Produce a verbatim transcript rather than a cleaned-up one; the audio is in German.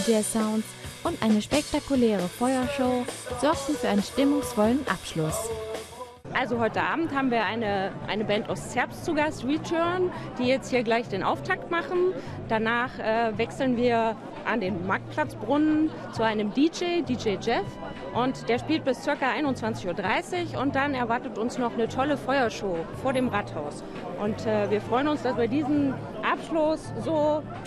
J-Sounds und eine spektakuläre Feuershow sorgten für einen stimmungsvollen Abschluss. Also heute Abend haben wir eine, eine Band aus Zerbst zu Gast, Return, die jetzt hier gleich den Auftakt machen. Danach äh, wechseln wir an den Marktplatzbrunnen zu einem D J, D J Jeff. Und der spielt bis ca. einundzwanzig Uhr dreißig und dann erwartet uns noch eine tolle Feuershow vor dem Rathaus. Und äh, wir freuen uns, dass wir diesen Abschluss so